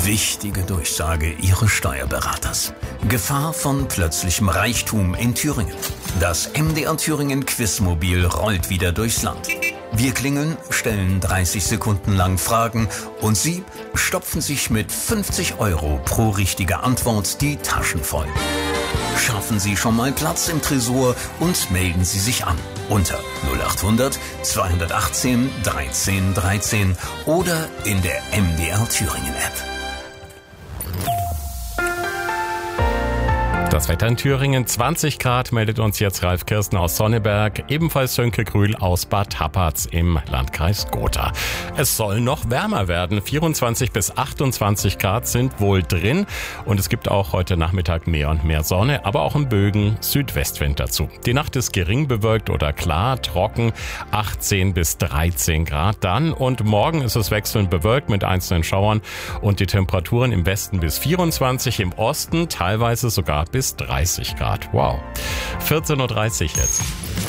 Wichtige Durchsage Ihres Steuerberaters. Gefahr von plötzlichem Reichtum in Thüringen. Das MDR Thüringen Quizmobil rollt wieder durchs Land. Wir klingeln, stellen 30 Sekunden lang Fragen und Sie stopfen sich mit 50 € pro richtige Antwort die Taschen voll. Schaffen Sie schon mal Platz im Tresor und melden Sie sich an unter 0800 218 13 13 oder in der MDR Thüringen App. Das Wetter in Thüringen, 20 Grad, meldet uns jetzt Ralf Kirsten aus Sonneberg, ebenfalls Sönke Grühl aus Bad Happatz im Landkreis Gotha. Es soll noch wärmer werden, 24 bis 28 Grad sind wohl drin und es gibt auch heute Nachmittag mehr und mehr Sonne, aber auch im Bögen Südwestwind dazu. Die Nacht ist gering bewölkt oder klar, trocken, 18 bis 13 Grad dann und morgen ist es wechselnd bewölkt mit einzelnen Schauern und die Temperaturen im Westen bis 24, im Osten teilweise sogar bis 30 Grad. Wow. 14.30 Uhr jetzt.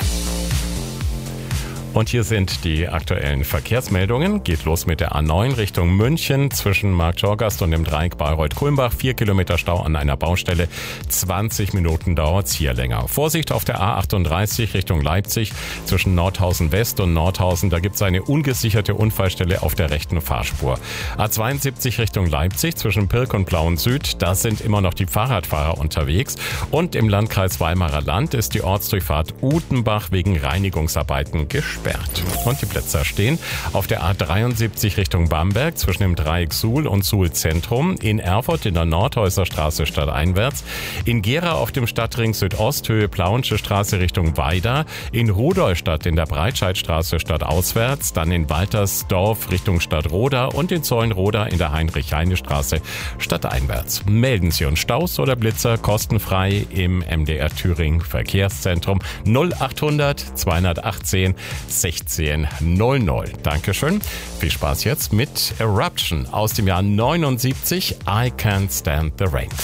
Und hier sind die aktuellen Verkehrsmeldungen. Geht los mit der A9 Richtung München zwischen Marktschorgast und dem Dreieck Bayreuth-Kulmbach. 4 Kilometer Stau an einer Baustelle. 20 Minuten dauert's hier länger. Vorsicht auf der A38 Richtung Leipzig zwischen Nordhausen West und Nordhausen. Da gibt's eine ungesicherte Unfallstelle auf der rechten Fahrspur. A72 Richtung Leipzig zwischen Pirk und Plauen Süd. Da sind immer noch die Fahrradfahrer unterwegs. Und im Landkreis Weimarer Land ist die Ortsdurchfahrt Utenbach wegen Reinigungsarbeiten gesperrt. Und die Plätze stehen auf der A73 Richtung Bamberg zwischen dem Dreieck Suhl und Suhl Zentrum, in Erfurt in der Nordhäuser Straße stadteinwärts, in Gera auf dem Stadtring Südosthöhe Plauensche Straße Richtung Weida, in Rudolstadt in der Breitscheidstraße stadtauswärts, dann in Waltersdorf Richtung Stadtroda und in Zeulenroda in der Heinrich-Heine-Straße stadteinwärts. Melden Sie uns Staus oder Blitzer kostenfrei im MDR Thüringen Verkehrszentrum 0800 218 1600. Dankeschön. Viel Spaß jetzt mit Eruption aus dem Jahr 79. I Can't Stand the Rain.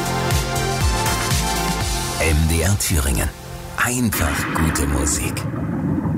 MDR Thüringen. Einfach gute Musik.